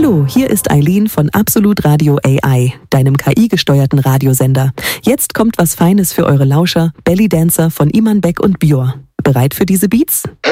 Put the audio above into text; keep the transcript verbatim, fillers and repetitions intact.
Hallo, hier ist Eileen von Absolut Radio A I, deinem K I-gesteuerten Radiosender. Jetzt kommt was Feines für eure Lauscher, Belly Dancer von Iman Beck und Björ. Bereit für diese Beats?